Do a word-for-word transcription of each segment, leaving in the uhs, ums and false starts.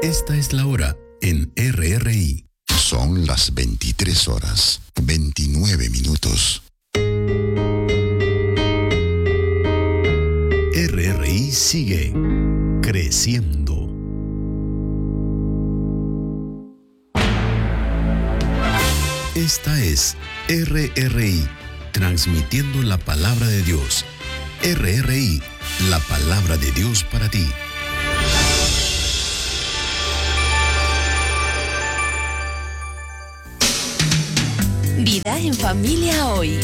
Esta es la hora en R R I. Son las veintitrés horas, veintinueve minutos. R R I sigue creciendo. Esta es R R I, transmitiendo la palabra de Dios. R R I, la palabra de Dios para ti. Vida en Familia Hoy.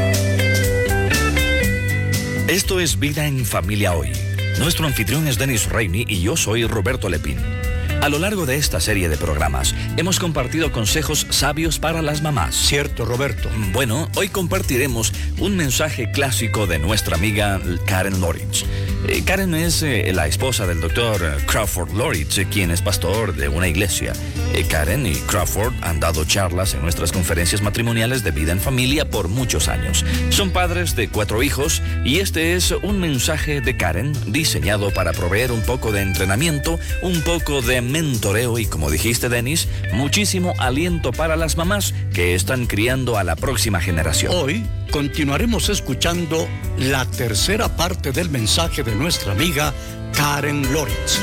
Esto es Vida en Familia Hoy. Nuestro anfitrión es Dennis Rainey y yo soy Roberto Lepín. A lo largo de esta serie de programas, hemos compartido consejos sabios para las mamás. Cierto, Roberto. Bueno, hoy compartiremos un mensaje clásico de nuestra amiga Karen Loritz. Eh, Karen es eh, la esposa del doctor Crawford Loritz, eh, quien es pastor de una iglesia. Eh, Karen y Crawford han dado charlas en nuestras conferencias matrimoniales de vida en familia por muchos años. Son padres de cuatro hijos y este es un mensaje de Karen diseñado para proveer un poco de entrenamiento, un poco de mentoreo y, como dijiste, Dennis, muchísimo aliento para las mamás que están criando a la próxima generación. Hoy continuaremos escuchando la tercera parte del mensaje de nuestra amiga Karen Loritz.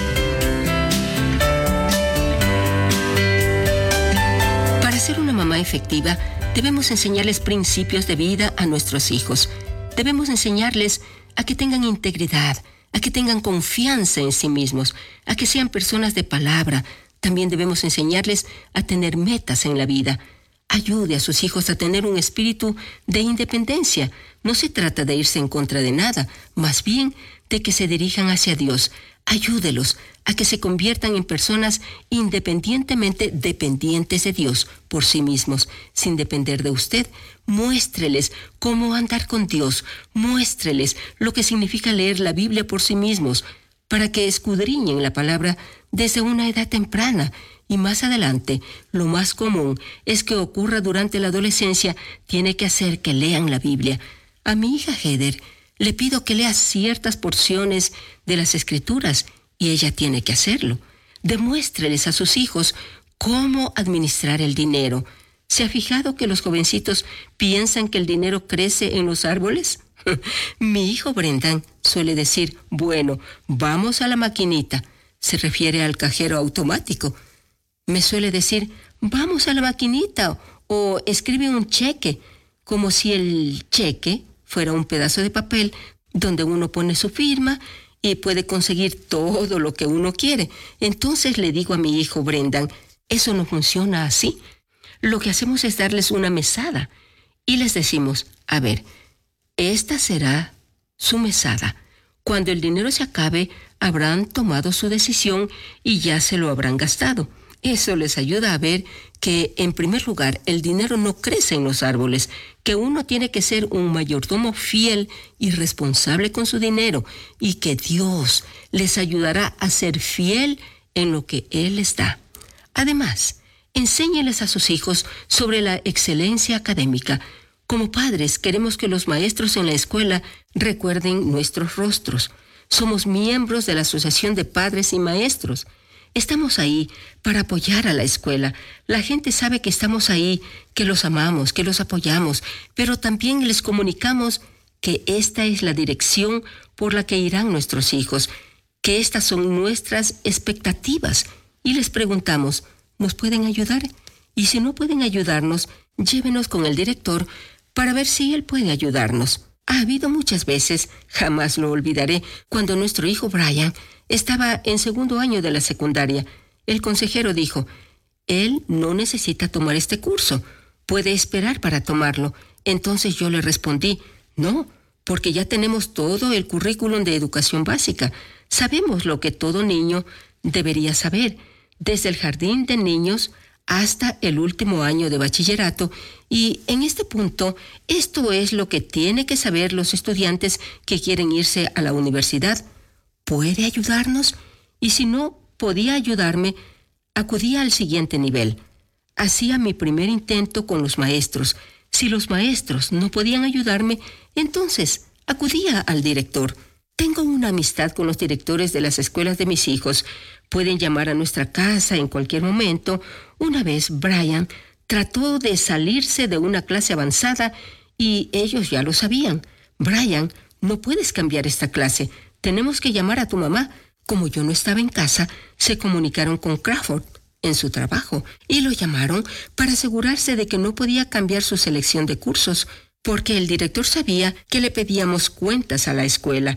Para ser una mamá efectiva, debemos enseñarles principios de vida a nuestros hijos. Debemos enseñarles a que tengan integridad, a que tengan confianza en sí mismos, a que sean personas de palabra. También debemos enseñarles a tener metas en la vida. Ayude a sus hijos a tener un espíritu de independencia. No se trata de irse en contra de nada, más bien de que se dirijan hacia Dios. Ayúdelos a que se conviertan en personas independientemente dependientes de Dios por sí mismos, sin depender de usted. Muéstreles cómo andar con Dios. Muéstreles lo que significa leer la Biblia por sí mismos, para que escudriñen la palabra desde una edad temprana. Y más adelante, lo más común es que ocurra durante la adolescencia, tiene que hacer que lean la Biblia. A mi hija Heather le pido que lea ciertas porciones de las Escrituras y ella tiene que hacerlo. Demuéstreles a sus hijos cómo administrar el dinero. ¿Se ha fijado que los jovencitos piensan que el dinero crece en los árboles? Mi hijo Brendan suele decir, bueno, vamos a la maquinita. Se refiere al cajero automático. Me suele decir, vamos a la maquinita, o escribe un cheque, como si el cheque fuera un pedazo de papel donde uno pone su firma y puede conseguir todo lo que uno quiere. Entonces le digo a mi hijo Brendan, eso no funciona así. Lo que hacemos es darles una mesada y les decimos, a ver, esta será su mesada. Cuando el dinero se acabe, habrán tomado su decisión y ya se lo habrán gastado. Eso les ayuda a ver que, en primer lugar, el dinero no crece en los árboles, que uno tiene que ser un mayordomo fiel y responsable con su dinero, y que Dios les ayudará a ser fiel en lo que Él les da. Además, enséñeles a sus hijos sobre la excelencia académica. Como padres, queremos que los maestros en la escuela recuerden nuestros rostros. Somos miembros de la Asociación de Padres y Maestros. Estamos ahí para apoyar a la escuela. La gente sabe que estamos ahí, que los amamos, que los apoyamos, pero también les comunicamos que esta es la dirección por la que irán nuestros hijos, que estas son nuestras expectativas. Y les preguntamos, ¿nos pueden ayudar? Y si no pueden ayudarnos, llévenos con el director para ver si él puede ayudarnos. Ha habido muchas veces, jamás lo olvidaré, cuando nuestro hijo Brian estaba en segundo año de la secundaria. El consejero dijo, él no necesita tomar este curso, puede esperar para tomarlo. Entonces yo le respondí, no, porque ya tenemos todo el currículum de educación básica. Sabemos lo que todo niño debería saber, desde el jardín de niños hasta el último año de bachillerato, y en este punto, esto es lo que tienen que saber los estudiantes que quieren irse a la universidad. ¿Puede ayudarnos? Y si no podía ayudarme, acudía al siguiente nivel. Hacía mi primer intento con los maestros. Si los maestros no podían ayudarme, entonces acudía al director. Tengo una amistad con los directores de las escuelas de mis hijos, Pueden llamar a nuestra casa en cualquier momento. Una vez Brian trató de salirse de una clase avanzada y ellos ya lo sabían. Brian, no puedes cambiar esta clase. Tenemos que llamar a tu mamá. Como yo no estaba en casa, se comunicaron con Crawford en su trabajo y lo llamaron para asegurarse de que no podía cambiar su selección de cursos, porque el director sabía que le pedíamos cuentas a la escuela.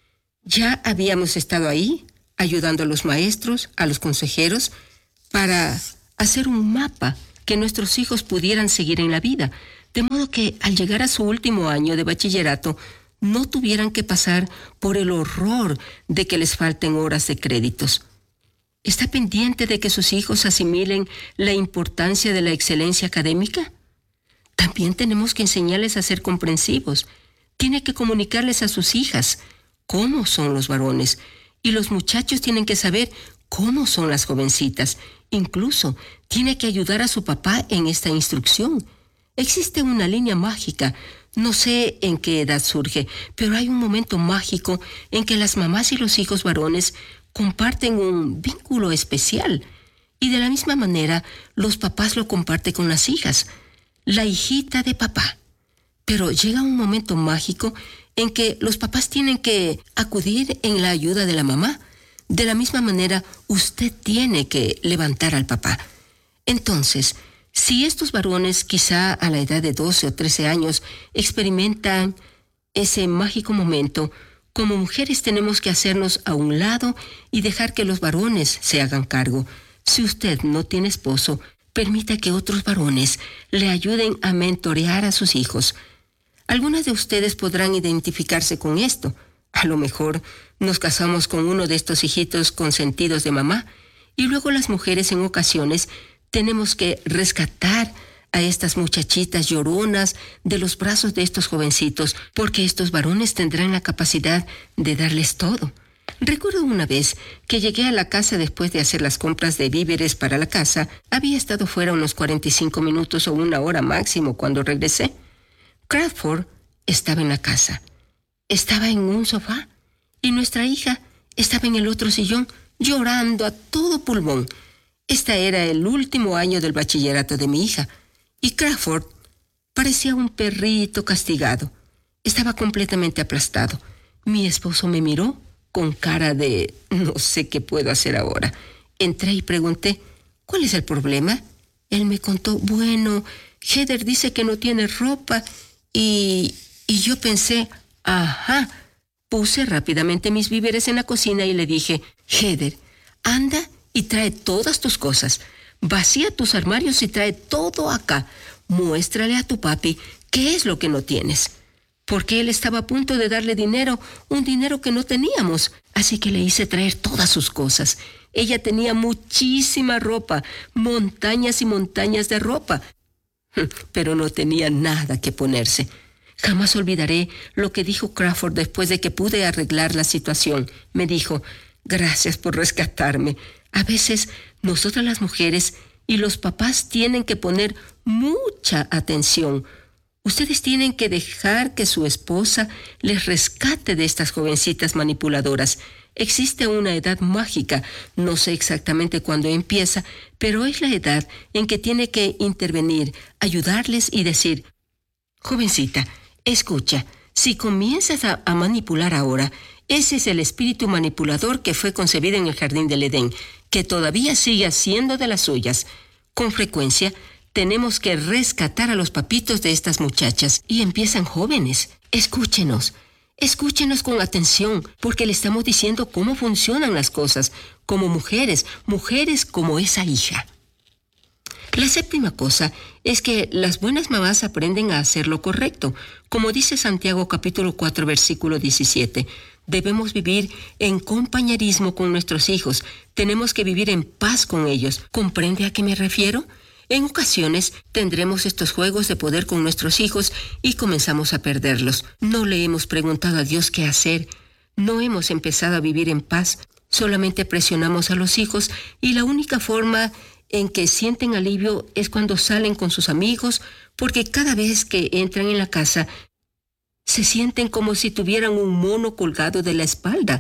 Ya habíamos estado ahí, ayudando a los maestros, a los consejeros, para hacer un mapa que nuestros hijos pudieran seguir en la vida, de modo que al llegar a su último año de bachillerato no tuvieran que pasar por el horror de que les falten horas de créditos. ¿Está pendiente de que sus hijos asimilen la importancia de la excelencia académica? También tenemos que enseñarles a ser comprensivos. Tiene que comunicarles a sus hijas cómo son los varones, y los muchachos tienen que saber cómo son las jovencitas. Incluso tiene que ayudar a su papá en esta instrucción. Existe una línea mágica. No sé en qué edad surge, pero hay un momento mágico en que las mamás y los hijos varones comparten un vínculo especial. Y de la misma manera, los papás lo comparten con las hijas, la hijita de papá. Pero llega un momento mágico en que los papás tienen que acudir en la ayuda de la mamá. De la misma manera, usted tiene que levantar al papá. Entonces, si estos varones, quizá a la edad de doce o trece años, experimentan ese mágico momento, como mujeres tenemos que hacernos a un lado y dejar que los varones se hagan cargo. Si usted no tiene esposo, permita que otros varones le ayuden a mentorear a sus hijos. Algunas de ustedes podrán identificarse con esto. A lo mejor nos casamos con uno de estos hijitos consentidos de mamá, y luego las mujeres en ocasiones tenemos que rescatar a estas muchachitas lloronas de los brazos de estos jovencitos, porque estos varones tendrán la capacidad de darles todo. Recuerdo una vez que llegué a la casa después de hacer las compras de víveres para la casa. Había estado fuera unos cuarenta y cinco minutos o una hora máximo cuando regresé. Crawford estaba en la casa. Estaba en un sofá y nuestra hija estaba en el otro sillón llorando a todo pulmón. Este era el último año del bachillerato de mi hija, y Crawford parecía un perrito castigado. Estaba completamente aplastado. Mi esposo me miró con cara de no sé qué puedo hacer ahora. Entré y pregunté, ¿cuál es el problema? Él me contó, bueno, Heather dice que no tiene ropa, y, y yo pensé, ajá. Puse rápidamente mis víveres en la cocina y le dije, Heather, anda y trae todas tus cosas. Vacía tus armarios y trae todo acá. Muéstrale a tu papi qué es lo que no tienes. Porque él estaba a punto de darle dinero, un dinero que no teníamos. Así que le hice traer todas sus cosas. Ella tenía muchísima ropa, montañas y montañas de ropa, pero no tenía nada que ponerse. Jamás olvidaré lo que dijo Crawford después de que pude arreglar la situación. Me dijo, gracias por rescatarme. A veces, nosotras las mujeres y los papás tienen que poner mucha atención. Ustedes tienen que dejar que su esposa les rescate de estas jovencitas manipuladoras. Existe una edad mágica, no sé exactamente cuándo empieza, pero es la edad en que tiene que intervenir, ayudarles y decir, jovencita, escucha, si comienzas a, a manipular ahora, ese es el espíritu manipulador que fue concebido en el jardín del Edén, que todavía sigue haciendo de las suyas. Con frecuencia, tenemos que rescatar a los papitos de estas muchachas y empiezan jóvenes. Escúchenos, escúchenos con atención, porque le estamos diciendo cómo funcionan las cosas, como mujeres, mujeres como esa hija. La séptima cosa es que las buenas mamás aprenden a hacer lo correcto. Como dice Santiago capítulo cuatro, versículo diecisiete, debemos vivir en compañerismo con nuestros hijos. Tenemos que vivir en paz con ellos. ¿Comprende a qué me refiero? En ocasiones tendremos estos juegos de poder con nuestros hijos y comenzamos a perderlos. No le hemos preguntado a Dios qué hacer. No hemos empezado a vivir en paz. Solamente presionamos a los hijos y la única forma en que sienten alivio es cuando salen con sus amigos, porque cada vez que entran en la casa se sienten como si tuvieran un mono colgado de la espalda.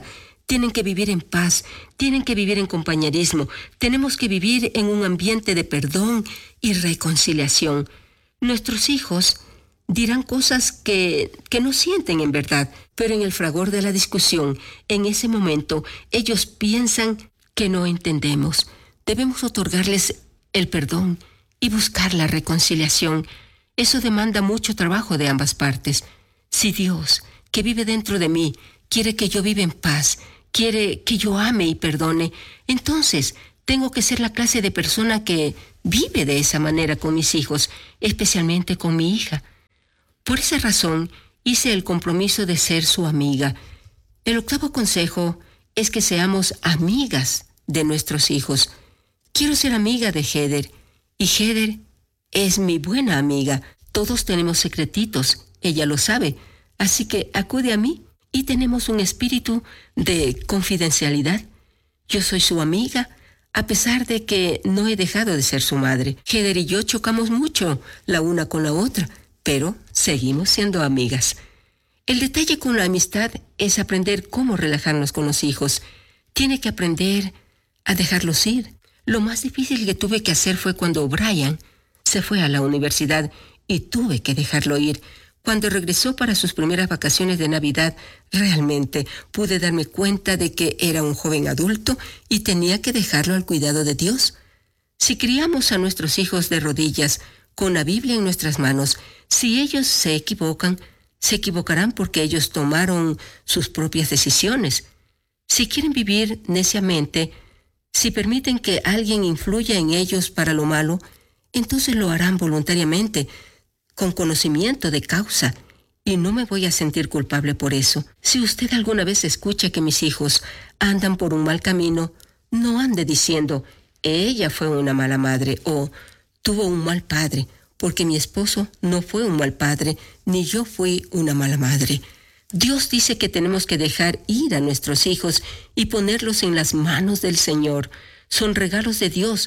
tienen que vivir en paz, tienen que vivir en compañerismo. Tenemos que vivir en un ambiente de perdón y reconciliación. Nuestros hijos dirán cosas que, que no sienten en verdad, pero en el fragor de la discusión, en ese momento, ellos piensan que no entendemos. Debemos otorgarles el perdón y buscar la reconciliación. Eso demanda mucho trabajo de ambas partes. Si Dios, que vive dentro de mí, quiere que yo viva en paz, quiere que yo ame y perdone, entonces tengo que ser la clase de persona que vive de esa manera con mis hijos, especialmente con mi hija. Por esa razón, hice el compromiso de ser su amiga. El octavo consejo es que seamos amigas de nuestros hijos. Quiero ser amiga de Heather, y Heather es mi buena amiga. Todos tenemos secretitos, ella lo sabe, así que acude a mí y tenemos un espíritu de confidencialidad. Yo soy su amiga, a pesar de que no he dejado de ser su madre. Heather y yo chocamos mucho la una con la otra, pero seguimos siendo amigas. El detalle con la amistad es aprender cómo relajarnos con los hijos. Tiene que aprender a dejarlos ir. Lo más difícil que tuve que hacer fue cuando Brian se fue a la universidad y tuve que dejarlo ir. Cuando regresó para sus primeras vacaciones de Navidad, realmente pude darme cuenta de que era un joven adulto y tenía que dejarlo al cuidado de Dios. Si criamos a nuestros hijos de rodillas, con la Biblia en nuestras manos, si ellos se equivocan, se equivocarán porque ellos tomaron sus propias decisiones. Si quieren vivir neciamente, si permiten que alguien influya en ellos para lo malo, entonces lo harán voluntariamente, con conocimiento de causa, y no me voy a sentir culpable por eso. Si usted alguna vez escucha que mis hijos andan por un mal camino, no ande diciendo, ella fue una mala madre o tuvo un mal padre, porque mi esposo no fue un mal padre, ni yo fui una mala madre. Dios dice que tenemos que dejar ir a nuestros hijos y ponerlos en las manos del Señor. Son regalos de Dios.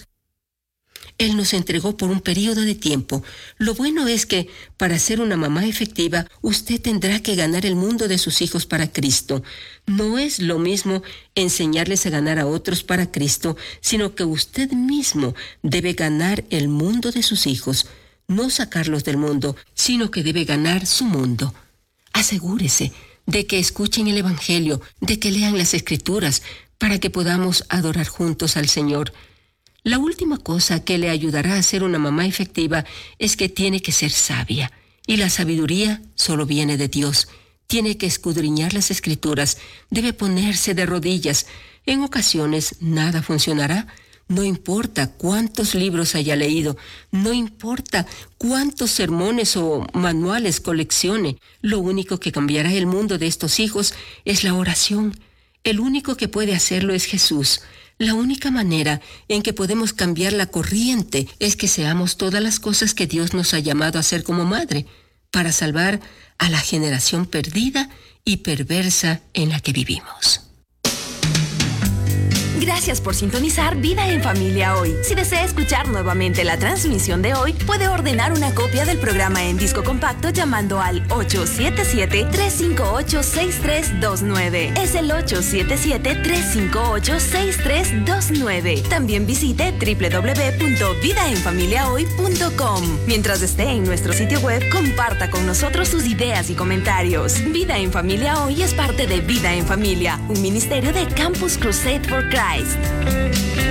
Él nos entregó por un periodo de tiempo. Lo bueno es que, para ser una mamá efectiva, usted tendrá que ganar el mundo de sus hijos para Cristo. No es lo mismo enseñarles a ganar a otros para Cristo, sino que usted mismo debe ganar el mundo de sus hijos. No sacarlos del mundo, sino que debe ganar su mundo. Asegúrese de que escuchen el Evangelio, de que lean las Escrituras, para que podamos adorar juntos al Señor. La última cosa que le ayudará a ser una mamá efectiva es que tiene que ser sabia. Y la sabiduría solo viene de Dios. Tiene que escudriñar las Escrituras, debe ponerse de rodillas. En ocasiones nada funcionará. No importa cuántos libros haya leído, no importa cuántos sermones o manuales coleccione. Lo único que cambiará el mundo de estos hijos es la oración. El único que puede hacerlo es Jesús. La única manera en que podemos cambiar la corriente es que seamos todas las cosas que Dios nos ha llamado a hacer como madre, para salvar a la generación perdida y perversa en la que vivimos. Gracias por sintonizar Vida en Familia hoy. Si desea escuchar nuevamente la transmisión de hoy, puede ordenar una copia del programa en disco compacto llamando al ocho siete siete, tres cinco ocho, seis tres dos nueve. Es el ocho siete siete, tres cinco ocho, seis tres dos nueve. También visite doble u doble u doble u punto vida en familia hoy punto com. Mientras esté en nuestro sitio web, comparta con nosotros sus ideas y comentarios. Vida en Familia hoy es parte de Vida en Familia, un ministerio de Campus Crusade for Christ.